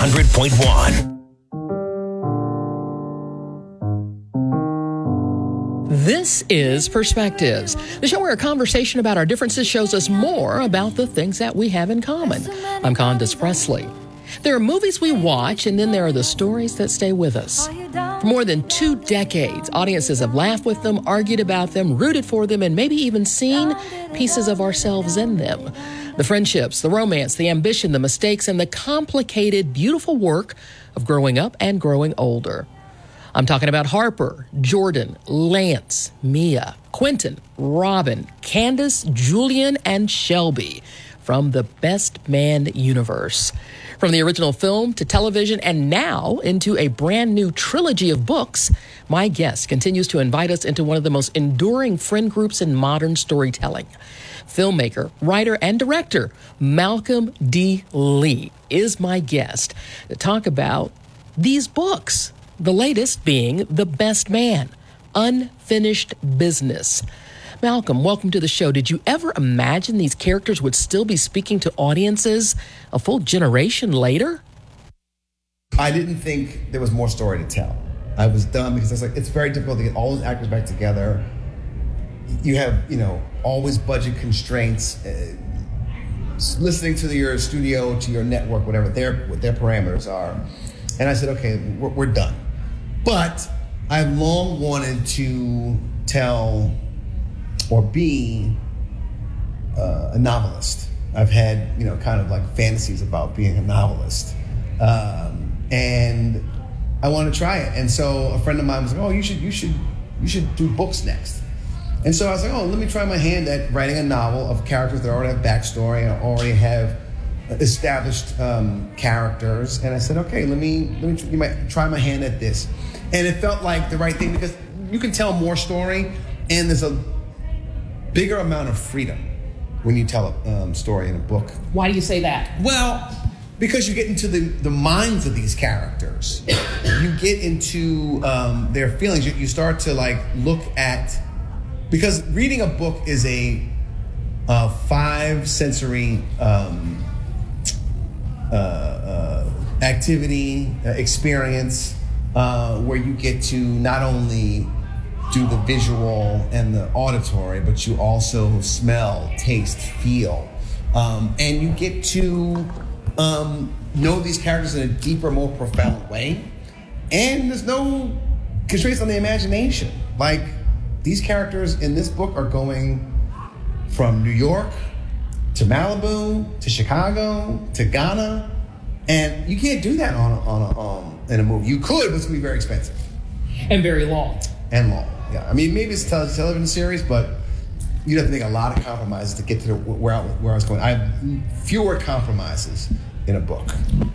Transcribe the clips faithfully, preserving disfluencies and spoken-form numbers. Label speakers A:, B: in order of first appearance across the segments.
A: hundred point one.
B: This is Perspectives, the show where a conversation about our differences shows us more about the things that we have in common. I'm Candace Presley. There are movies we watch, and then there are the stories that stay with us. For more than two decades, audiences have laughed with them, argued about them, rooted for them, and maybe even seen pieces of ourselves in them. The friendships, the romance, the ambition, the mistakes, and the complicated, beautiful work of growing up and growing older. I'm talking about Harper, Jordan, Lance, Mia, Quentin, Robin, Candace, Julian, and Shelby from the Best Man universe. From the original film to television and now into a brand new trilogy of books, my guest continues to invite us into one of the most enduring friend groups in modern storytelling. Filmmaker, writer, and director Malcolm D. Lee is my guest to talk about these books. The latest being The Best Man, Unfinished Business. Malcolm, welcome to the show. Did you ever imagine these characters would still be speaking to audiences a full generation later?
C: I didn't think there was more story to tell. I was done because I was like, it's very difficult to get all those actors back together. You have, you know, always budget constraints. Uh, listening to your studio, to your network, whatever their what their parameters are. And I said, okay, we're, we're done. But I've long wanted to tell or be uh, a novelist. I've had, you know, kind of like fantasies about being a novelist. Um, and I want to try it. And so a friend of mine was like, oh, you should, you should, you should do books next. And so I was like, oh, let me try my hand at writing a novel of characters that already have backstory and already have established um, characters. And I said, okay, let me, let me you might try my hand at this. And it felt like the right thing because you can tell more story and there's a bigger amount of freedom when you tell a um, story in a book.
B: Why do you say that?
C: Well, because you get into the, the minds of these characters. You get into um, their feelings. You, you start to like look at, because reading a book is a, a five sensory um, uh, uh, activity, uh, experience, uh, where you get to not only do the visual and the auditory, but you also smell, taste, feel. Um, and you get to um, know these characters in a deeper, more profound way. And there's no constraints on the imagination. Like, these characters in this book are going from New York to Malibu to Chicago to Ghana. And you can't do that on a, on a, um, in a movie. You could, but it's going to be very expensive.
B: And very long.
C: And long. Yeah, I mean, maybe it's a tele- television series, but you'd have to make a lot of compromises to get to the, where, I, where I was going. I have fewer compromises in a book.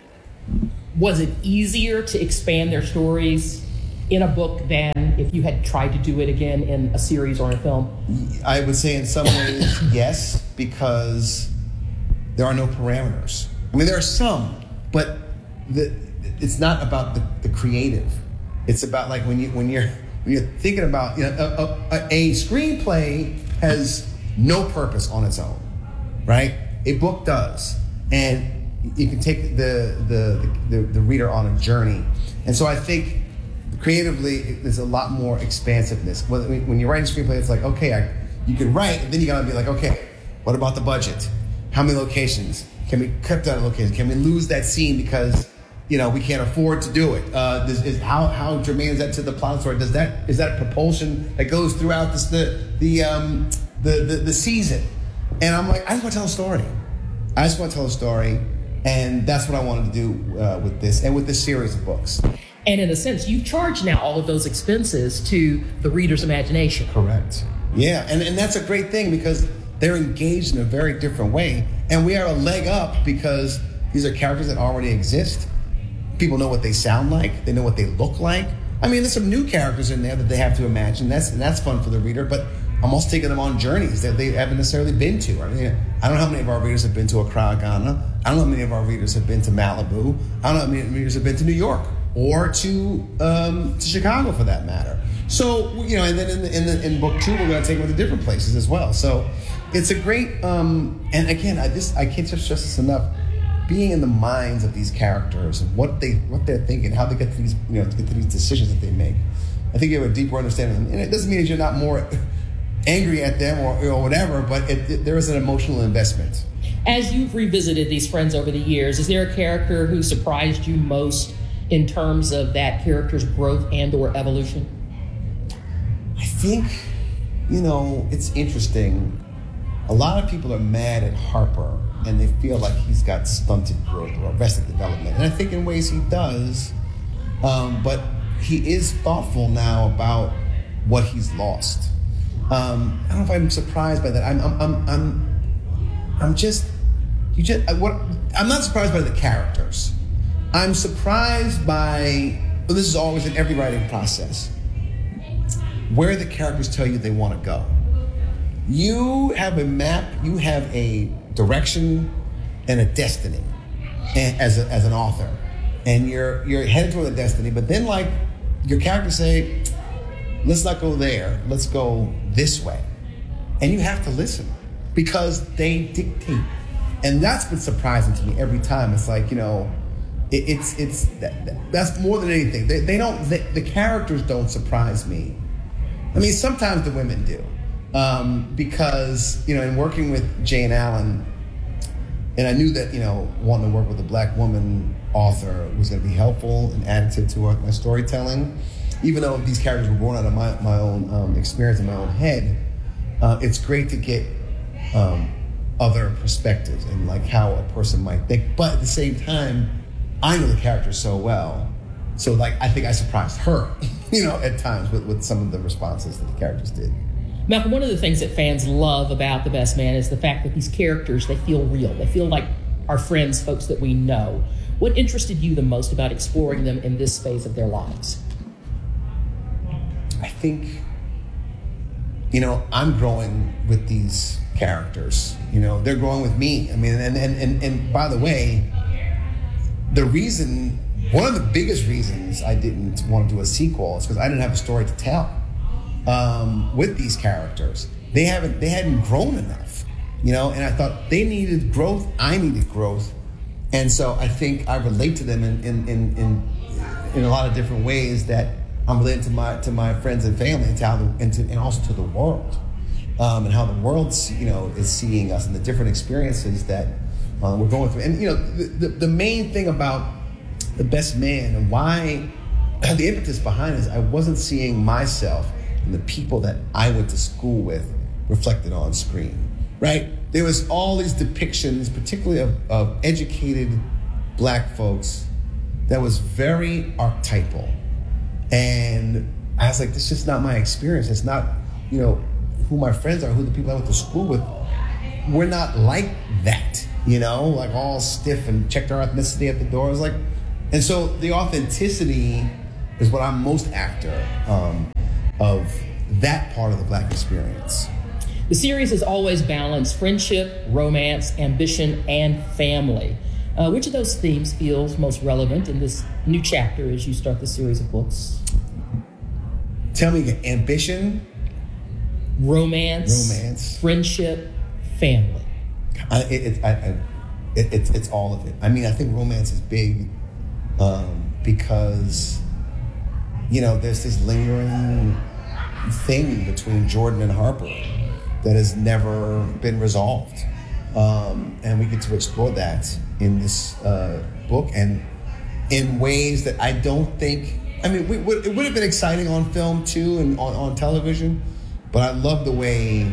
B: Was it easier to expand their stories in a book than if you had tried to do it again in a series or a film?
C: I would say in some ways, yes, because there are no parameters. I mean, there are some, but the, it's not about the, the creative. It's about like when you when you're when you're thinking about, you know, a, a, a screenplay has no purpose on its own, right? A book does, and you can take the the the, the reader on a journey. And so I think creatively there's a lot more expansiveness. When, when you're writing a screenplay, it's like, okay, I, you can write, and then you gotta be like, okay, what about the budget? How many locations? Can we cut down locations? Can we lose that scene because, you know, we can't afford to do it? Uh, this is how how germane is that to the plot story? Does that is that propulsion that goes throughout this, the the um the, the the season? And I'm like, I just want to tell a story. I just want to tell a story, and that's what I wanted to do uh, with this and with this series of books.
B: And in a sense, you've charged now all of those expenses to the reader's imagination.
C: Correct. Yeah, and and that's a great thing because they're engaged in a very different way, and we are a leg up because these are characters that already exist. People know what they sound like. They know what they look like. I mean, there's some new characters in there that they have to imagine. That's and that's fun for the reader, but I'm also taking them on journeys that they haven't necessarily been to. I mean, I don't know how many of our readers have been to Accra, Ghana. I don't know how many of our readers have been to Malibu. I don't know how many readers have been to New York or to um, to Chicago for that matter. So, you know, and then in, the, in, the, in book two, we're going to take them to different places as well. So it's a great, um, and again, I just I can't just stress this enough. being in the minds of these characters and what they what they're thinking, how they get to these you know to get to these decisions that they make. I think you have a deeper understanding, and it doesn't mean that you're not more angry at them or, or whatever, but it, it, there is an emotional investment.
B: As you've revisited these friends over the years, is there a character who surprised you most in terms of that character's growth and or evolution?
C: I think, you know, it's interesting. A lot of people are mad at Harper and they feel like he's got stunted growth or arrested development. And I think in ways he does, um, but he is thoughtful now about what he's lost. Um, I don't know if I'm surprised by that. I'm, I'm, I'm, I'm, I'm just, you just, what? I'm not surprised by the characters. I'm surprised by, well, this is always in every writing process, where the characters tell you they want to go. You have a map, you have a direction and a destiny as, a, as an author. And you're you're headed toward the destiny, but then like your characters say, let's not go there, let's go this way. And you have to listen because they dictate. And that's been surprising to me every time. It's like, you know, it, it's it's that, that's more than anything. They, they don't, they, the characters don't surprise me. I mean, sometimes the women do. Um, because, you know, in working with Jane Allen, and I knew that, you know, wanting to work with a black woman author was going to be helpful and additive to my storytelling. Even though these characters were born out of my, my own um, experience in my own head, uh, it's great to get um, other perspectives and like how a person might think. But at the same time, I know the characters so well. So like, I think I surprised her, you know, at times with, with some of the responses that the characters did.
B: Malcolm, one of the things that fans love about The Best Man is the fact that these characters, they feel real. They feel like our friends, folks that we know. What interested you the most about exploring them in this phase of their lives?
C: I think, you know, I'm growing with these characters. You know, they're growing with me. I mean, and and and, and by the way, the reason, one of the biggest reasons I didn't want to do a sequel is because I didn't have a story to tell. Um, with these characters, they haven't, they hadn't grown enough, you know. And I thought they needed growth. I needed growth, and so I think I relate to them in in in in, in a lot of different ways that I'm relating to my to my friends and family, and to how the, and, to, and also to the world, um, and how the world, you know, is seeing us and the different experiences that uh, we're going through. And you know, the, the the main thing about The Best Man and why the impetus behind it is I wasn't seeing myself and the people that I went to school with reflected on screen, right? There was all these depictions, particularly of, of educated black folks, that was very archetypal. And I was like, this is just not my experience. It's not, you know, who my friends are, who the people I went to school with. We're not like that, you know, like all stiff and checked our ethnicity at the door. I was like, and so the authenticity is what I'm most after, um, of that part of the black experience.
B: The series has always balanced friendship, romance, ambition, and family. Uh, which of those themes feels most relevant in this new chapter as you start the series of books?
C: Tell me again, ambition,
B: romance,
C: romance,
B: friendship, family.
C: I, it, it, I, I, it, it's it's all of it. I mean, I think romance is big um, because, you know, there's this lingering thing between Jordan and Harper that has never been resolved. Um, and we get to explore that in this uh, book and in ways that I don't think, I mean, we, it would have been exciting on film too and on, on television, but I love the way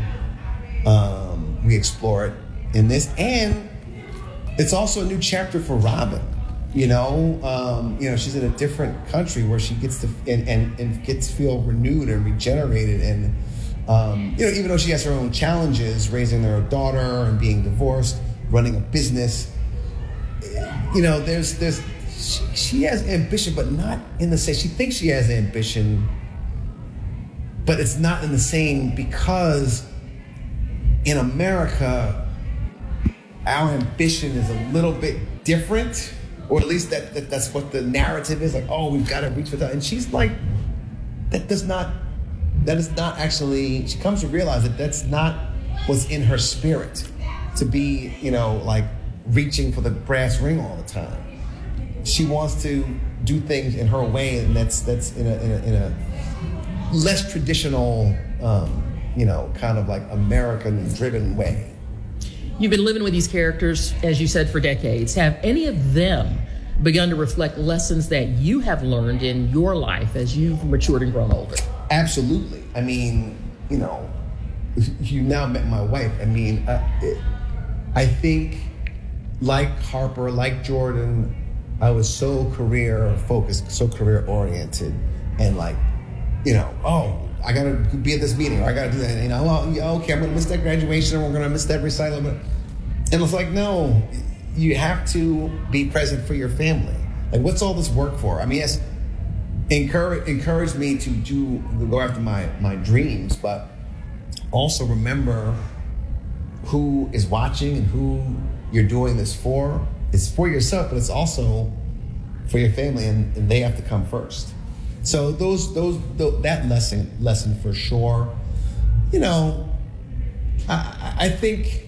C: um, we explore it in this. And it's also a new chapter for Robin. You know, um, you know, she's in a different country where she gets to and, and, and gets to feel renewed and regenerated. And um, you know, even though she has her own challenges, raising her daughter and being divorced, running a business, you know, there's there's she, she has ambition, but not in the same. She thinks she has ambition, but it's not in the same because in America, our ambition is a little bit different. Or at least that, that that's what the narrative is, like, oh, we've got to reach for that. And she's like, that does not, that is not actually, she comes to realize that that's not what's in her spirit. To be, you know, like reaching for the brass ring all the time. She wants to do things in her way, and that's that's in a in a, in a less traditional, um, you know, kind of like American-driven way.
B: You've been living with these characters, as you said, for decades. Have any of them begun to reflect lessons that you have learned in your life as you've matured and grown older?
C: Absolutely. I mean, you know, you now met my wife. I mean, uh, it, I think like Harper, like Jordan, I was so career focused, so career oriented, and like, you know, oh, I gotta be at this meeting, or I gotta do that. You know, well, yeah, okay, I'm gonna miss that graduation, or we're gonna miss that recital. And it's like, no, you have to be present for your family. Like, what's all this work for? I mean, yes, encourage encourage me to do go after my my dreams, but also remember who is watching and who you're doing this for. It's for yourself, but it's also for your family, and, and they have to come first. So those, those, those, that lesson, lesson for sure. You know, I, I think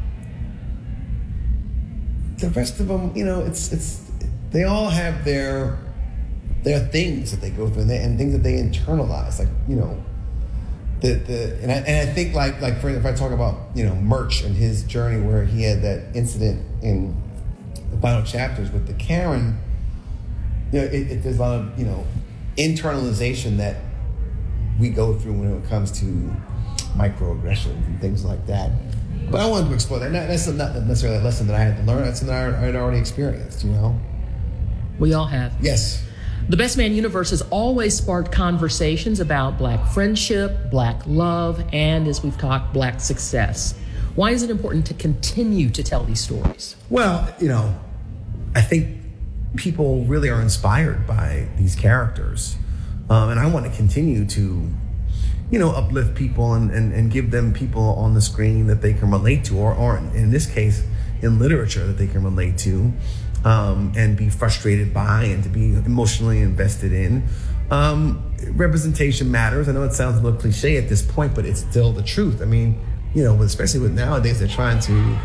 C: the rest of them, you know, it's, it's, they all have their, their things that they go through, and, they, and things that they internalize. Like, you know, the, the, and I, and I think like, like for, if I talk about, you know, Murch and his journey where he had that incident in the final chapters with the Karen, you know, it, it, there's a lot of, you know, internalization that we go through when it comes to microaggressions and things like that. But I wanted to explore that. That's not necessarily a lesson that I had to learn. That's something I had already experienced, you know?
B: We all have.
C: Yes.
B: The Best Man universe has always sparked conversations about Black friendship, Black love, and, as we've talked, Black success. Why is it important to continue to tell these stories?
C: Well, you know, I think people really are inspired by these characters. Um, and I want to continue to, you know, uplift people and, and, and give them people on the screen that they can relate to, or, or in this case, in literature that they can relate to, um, and be frustrated by and to be emotionally invested in. Um, representation matters. I know it sounds a little cliche at this point, but it's still the truth. I mean, you know, especially with nowadays, they're trying to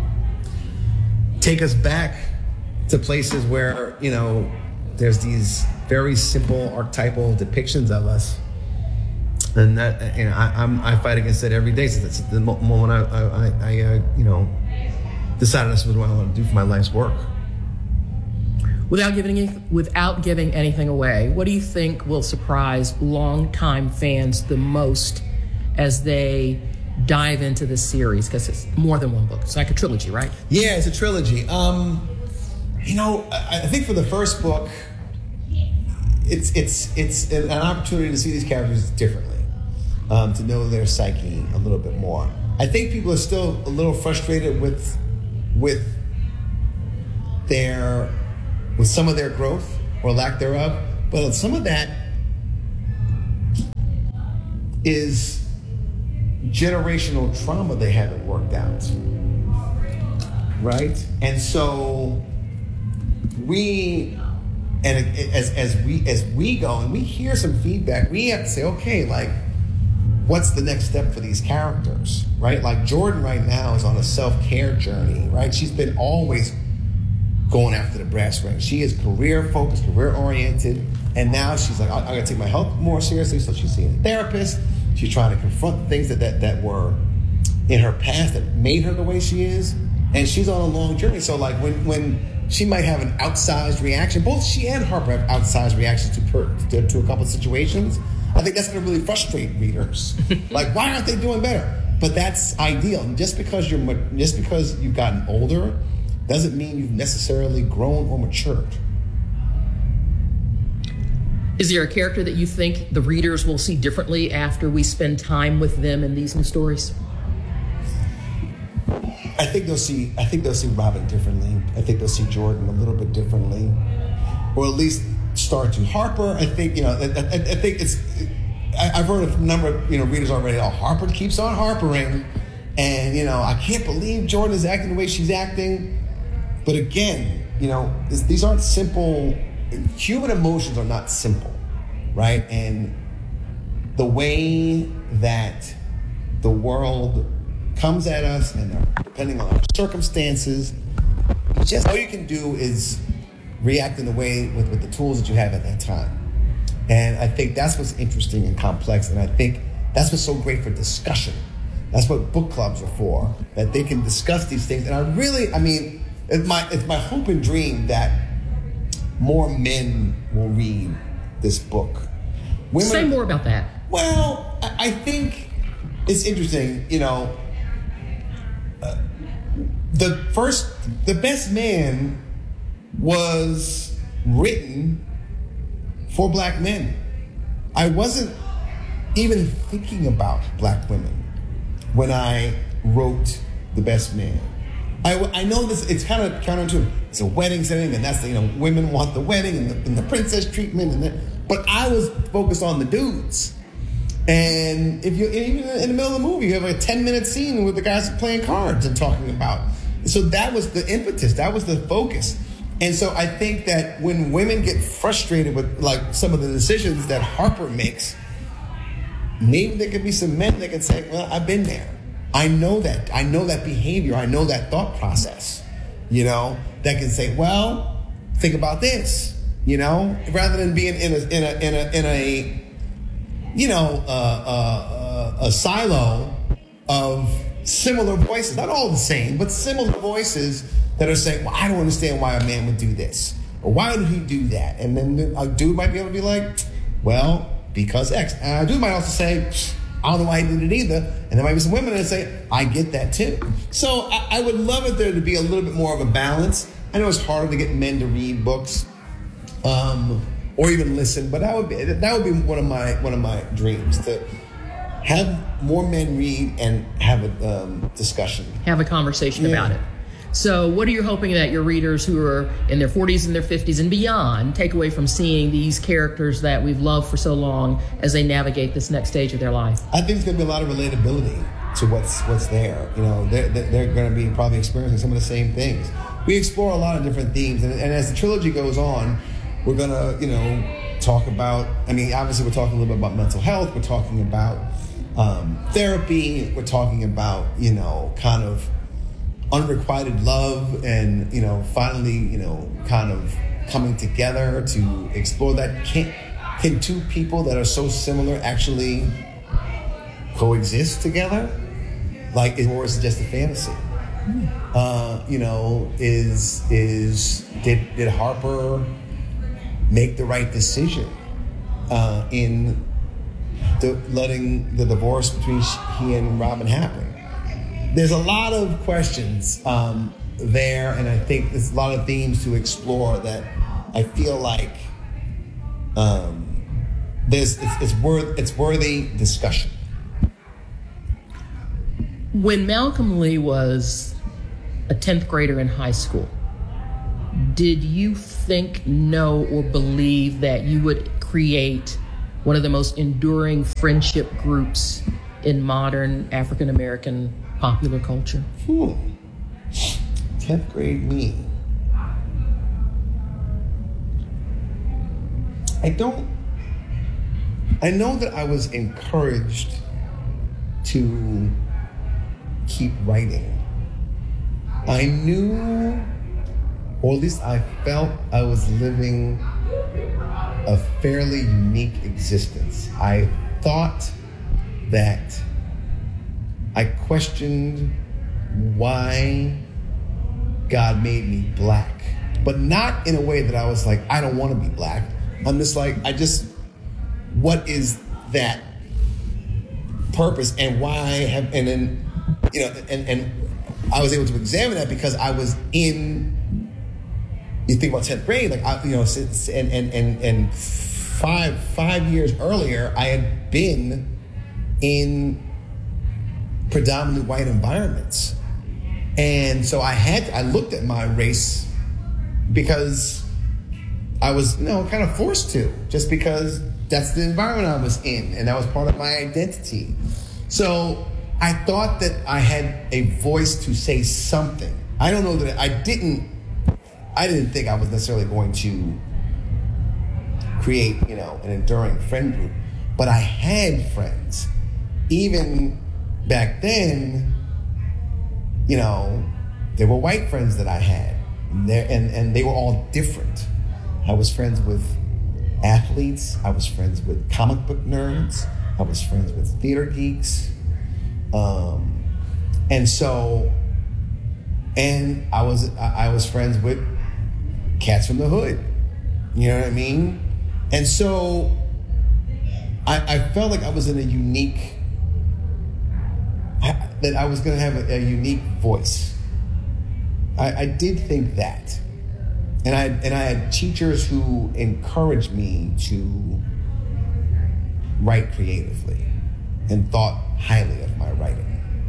C: take us back to places where, you know, there's these very simple archetypal depictions of us. And that, you know, I, I'm, I fight against it every day. So that's the moment I, I, I uh, you know, decided this was what I want to do for my life's work.
B: Without giving without giving anything away, what do you think will surprise longtime fans the most as they dive into this series? Because it's more than one book. It's like a trilogy, right?
C: Yeah, it's a trilogy. Um, you know, I, I think for the first book, it's it's it's an opportunity to see these characters differently, um, to know their psyche a little bit more. I think people are still a little frustrated with with their with some of their growth or lack thereof, but some of that is generational trauma they haven't worked out, right? And so we, and as as we as we go and we hear some feedback, we have to say, okay, like, what's the next step for these characters, right? Like Jordan right now is on a self-care journey, right? She's been always going after the brass ring. She is career-focused, career-oriented, and now she's like, I, I gotta take my health more seriously, so she's seeing a therapist. She's trying to confront the things that, that, that were in her past that made her the way she is, and she's on a long journey. So like when when she might have an outsized reaction, both she and Harper have outsized reactions to, per, to, to a couple of situations, I think that's gonna really frustrate readers. Like, why aren't they doing better? But that's ideal. And just because you're just because you've gotten older doesn't mean you've necessarily grown or matured.
B: Is there a character that you think the readers will see differently after we spend time with them in these new stories?
C: I think they'll see. I think they'll see Robin differently. I think they'll see Jordan a little bit differently, or at least start to. Harper, I think you know. I, I, I think it's. I, I've heard a number of you know readers already. Oh, Harper keeps on harpering, and you know I can't believe Jordan is acting the way she's acting. But again, you know, this, these aren't simple. Human emotions are not simple, right? And the way that the world comes at us, and depending on our circumstances, just all you can do is react in the way with, with the tools that you have at that time. And I think that's what's interesting and complex. And I think that's what's so great for discussion. That's what book clubs are for, that they can discuss these things. And I really, I mean, it's my, it's my hope and dream that more men will read this book. Women,
B: Say more about that.
C: Well, I, I think it's interesting, you know, uh, the first, the Best Man was written for black men. I wasn't even thinking about black women when I wrote The Best Man. I, I know this, it's kind of counterintuitive. It's a wedding setting, and that's, the, you know, women want the wedding and the, and the princess treatment, and the, but I was focused on the dudes. And if you even in the middle of the movie, you have a ten minute scene with the guys playing cards and talking about. So that was the impetus, that was the focus. And so I think that when women get frustrated with like some of the decisions that Harper makes, maybe there could be some men that can say, well, I've been there. I know that. I know that behavior. I know that thought process, you know, that can say, well, think about this, you know, rather than being in a, in a, in a, in a you know, uh, uh, uh, a silo of similar voices, not all the same, but similar voices that are saying, well, I don't understand why a man would do this, or why would he do that? And then a dude might be able to be like, well, because X. And a dude might also say, I don't know why he did it either. And there might be some women that say, I get that too. So I, I would love it there to be a little bit more of a balance. I know it's harder to get men to read books, um, or even listen, but that would be that would be one of my one of my dreams, to have more men read and have a um, discussion,
B: have a conversation
C: yeah.
B: about it. So what are you hoping that your readers who are in their forties and their fifties and beyond take away from seeing these characters that we've loved for so long as they navigate this next stage of their life?
C: I think there's going to be a lot of relatability to what's what's there. You know, they're, they're going to be probably experiencing some of the same things. We explore a lot of different themes, and, and as the trilogy goes on, we're going to, you know, talk about, I mean, obviously we're talking a little bit about mental health. We're talking about um, therapy. We're talking about, you know, kind of unrequited love and, you know, finally, you know, kind of coming together to explore that. Can, can two people that are so similar actually coexist together? Like, or is it just a fantasy? Uh, you know, is, is, did, did Harper make the right decision uh, in the, letting the divorce between he and Robin happen? There's a lot of questions um, there, and I think there's a lot of themes to explore that I feel like um, there's it's, it's worth it's worthy discussion.
B: When Malcolm Lee was a tenth grader in high school, did you think, know, or believe that you would create one of the most enduring friendship groups in modern African American popular culture?
C: Hmm. tenth grade me. I don't, I know that I was encouraged to keep writing. I knew, or at least I felt, I was living a fairly unique existence. I thought that I questioned why God made me black, but not in a way that I was like, I don't want to be black. I'm just like, I just, what is that purpose and why have, and then, you know, and, and I was able to examine that because I was in, you think about tenth grade, like, I, you know, since, and, and, and, and five, five years earlier, I had been in predominantly white environments. And so I had, I looked at my race because I was, you know, kind of forced to, just because that's the environment I was in, and that was part of my identity. So I thought that I had a voice to say something. I don't know that I didn't, I didn't think I was necessarily going to create, you know, an enduring friend group, but I had friends. Even back then, you know, there were white friends that I had. And, and, and they were all different. I was friends with athletes. I was friends with comic book nerds. I was friends with theater geeks. Um, and so, and I was I was friends with cats from the hood. You know what I mean? And so I, I felt like I was in a unique, I, that I was going to have a, a unique voice. I, I did think that. And I and I had teachers who encouraged me to write creatively and thought highly of my writing.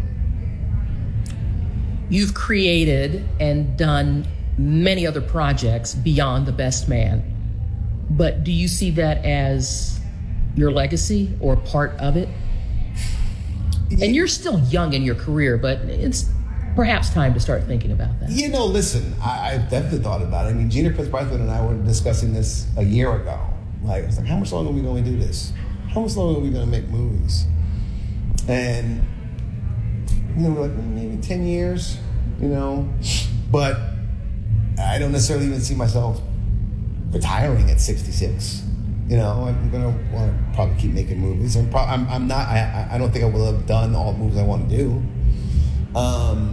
B: You've created and done many other projects beyond The Best Man. But do you see that as your legacy or part of it? Yeah. And you're still young in your career, but it's perhaps time to start thinking about that.
C: You know, listen, I, I've definitely thought about it. I mean, Gina Prince Bythewood and I were discussing this a year ago. Like, it's like, how much longer are we going to do this? How much longer are we going to make movies? And, you know, we're like, maybe ten years, you know? But I don't necessarily even see myself retiring at sixty-six. You know, I'm going to want to probably keep making movies. I'm, pro- I'm, I'm not, I, I don't think I will have done all the movies I want to do. Um,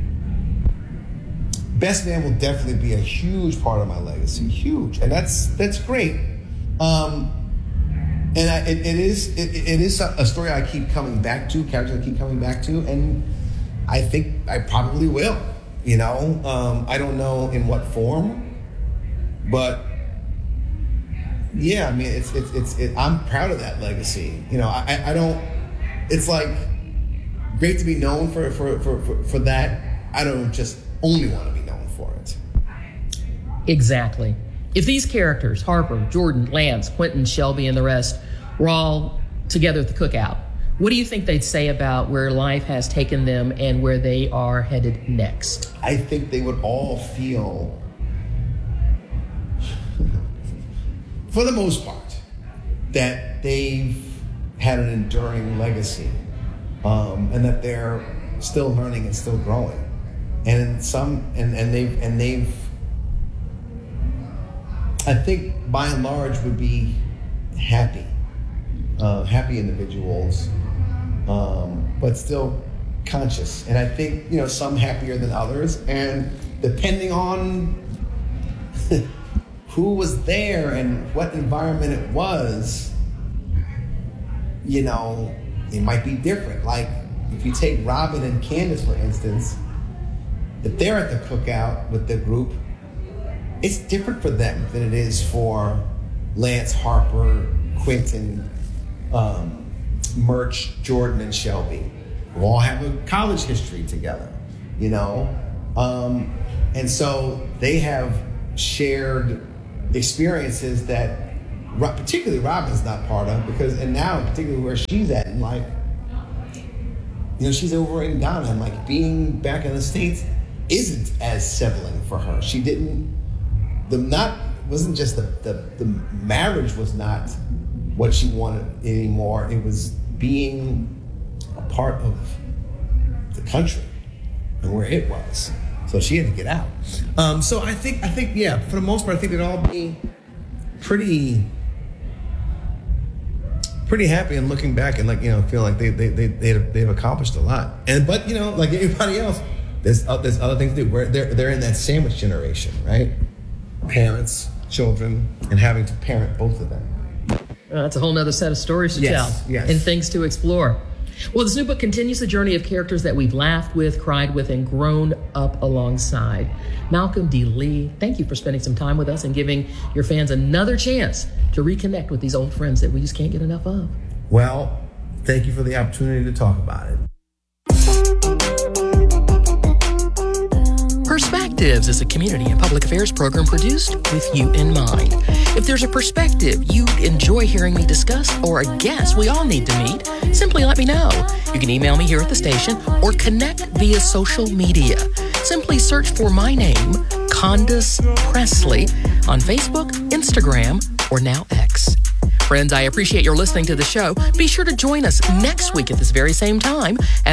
C: Best Man will definitely be a huge part of my legacy, huge, and that's that's great. Um, and I, it, it is it, it is a story I keep coming back to, characters I keep coming back to, and I think I probably will. You know, um, I don't know in what form, but yeah, I mean, it's it's it's. It, I'm proud of that legacy. You know, I I don't. It's like great to be known for for for for, for that. I don't just only want to be known for it.
B: Exactly. If these characters, Harper, Jordan, Lance, Quentin, Shelby, and the rest, were all together at the cookout, what do you think they'd say about where life has taken them and where they are headed next?
C: I think they would all feel, for the most part, that they've had an enduring legacy, um, and that they're still learning and still growing. And some, and, and they've, and they've, I think by and large would be happy, uh, happy individuals, um, but still conscious. And I think, you know, some happier than others. And depending on who was there and what environment it was, you know, it might be different. Like if you take Robin and Candace, for instance, if they're at the cookout with the group, it's different for them than it is for Lance, Harper, Quentin, um, Murch, Jordan, and Shelby, who all have a college history together, you know? Um, and so they have shared experiences that particularly Robin's not part of, because, and now particularly where she's at in life, you know, she's over in Ghana, and like being back in the States isn't as settling for her. She didn't, the not, wasn't just the, the, the marriage was not what she wanted anymore. It was being a part of the country and where it was. So she had to get out. Um, so I think, I think, yeah, for the most part, I think they'd all be pretty, pretty happy and looking back and like, you know, feel like they, they, they, they've, they've accomplished a lot. And, but, you know, like everybody else, there's, uh, there's other things to do. Where they're, they're in that sandwich generation, right? Parents, children, and having to parent both of them.
B: Uh, that's a whole nother set of stories to
C: yes,
B: tell
C: yes.
B: and things to explore. Well, this new book continues the journey of characters that we've laughed with, cried with, and grown up alongside. Malcolm D. Lee, thank you for spending some time with us and giving your fans another chance to reconnect with these old friends that we just can't get enough of.
C: Well, thank you for the opportunity to talk about it.
B: Perspectives is a community and public affairs program produced with you in mind. If there's a perspective you'd enjoy hearing me discuss or a guest we all need to meet, simply let me know. You can email me here at the station or connect via social media. Simply search for my name, Condace Pressley, on Facebook, Instagram, or now X. Friends, I appreciate your listening to the show. Be sure to join us next week at this very same time.